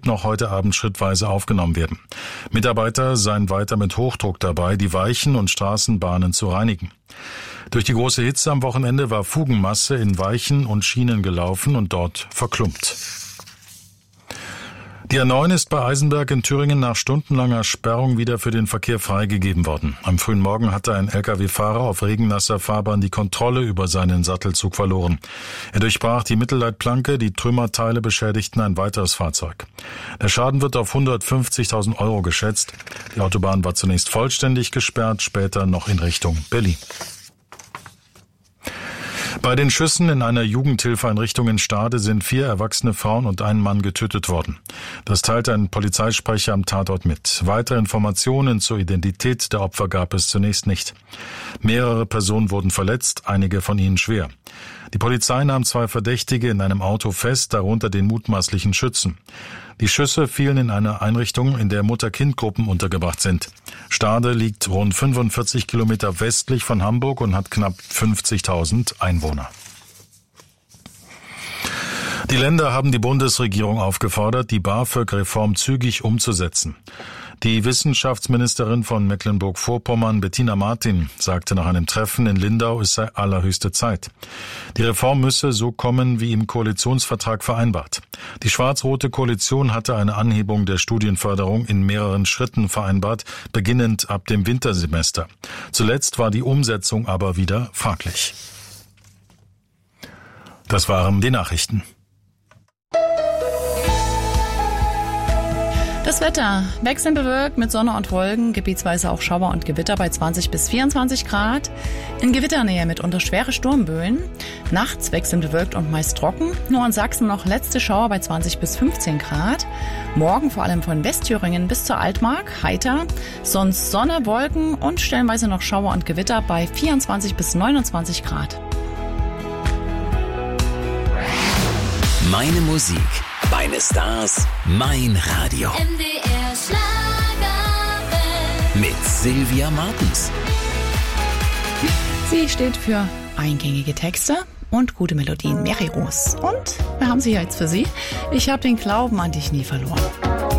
Betrieb noch heute Abend schrittweise aufgenommen werden. Mitarbeiter seien weiter mit Hochdruck dabei, die Weichen und Straßenbahnen zu reinigen. Durch die große Hitze am Wochenende war Fugenmasse in Weichen und Schienen gelaufen und dort verklumpt. Die A9 ist bei Eisenberg in Thüringen nach stundenlanger Sperrung wieder für den Verkehr freigegeben worden. Am frühen Morgen hatte ein Lkw-Fahrer auf regennasser Fahrbahn die Kontrolle über seinen Sattelzug verloren. Er durchbrach die Mittelleitplanke, die Trümmerteile beschädigten ein weiteres Fahrzeug. Der Schaden wird auf 150.000 Euro geschätzt. Die Autobahn war zunächst vollständig gesperrt, später noch in Richtung Berlin. Bei den Schüssen in einer Jugendhilfeeinrichtung in Stade sind 4 erwachsene Frauen und ein Mann getötet worden. Das teilte ein Polizeisprecher am Tatort mit. Weitere Informationen zur Identität der Opfer gab es zunächst nicht. Mehrere Personen wurden verletzt, einige von ihnen schwer. Die Polizei nahm 2 Verdächtige in einem Auto fest, darunter den mutmaßlichen Schützen. Die Schüsse fielen in einer Einrichtung, in der Mutter-Kind-Gruppen untergebracht sind. Stade liegt rund 45 Kilometer westlich von Hamburg und hat knapp 50.000 Einwohner. Die Länder haben die Bundesregierung aufgefordert, die BAföG-Reform zügig umzusetzen. Die Wissenschaftsministerin von Mecklenburg-Vorpommern, Bettina Martin, sagte nach einem Treffen in Lindau, es sei allerhöchste Zeit. Die Reform müsse so kommen, wie im Koalitionsvertrag vereinbart. Die schwarz-rote Koalition hatte eine Anhebung der Studienförderung in mehreren Schritten vereinbart, beginnend ab dem Wintersemester. Zuletzt war die Umsetzung aber wieder fraglich. Das waren die Nachrichten. Das Wetter wechselnd bewölkt mit Sonne und Wolken, gebietsweise auch Schauer und Gewitter bei 20 bis 24 Grad. In Gewitternähe mitunter schwere Sturmböen. Nachts wechselnd bewölkt und meist trocken. Nur in Sachsen noch letzte Schauer bei 20 bis 15 Grad. Morgen vor allem von Westthüringen bis zur Altmark heiter. Sonst Sonne, Wolken und stellenweise noch Schauer und Gewitter bei 24 bis 29 Grad. Meine Musik, meine Stars, mein Radio. MDR Schlagerwelt. Mit Sylvia Martens. Sie steht für eingängige Texte und gute Melodien. Mary Rose. Und wir haben sie jetzt für Sie. Ich habe den Glauben an dich nie verloren.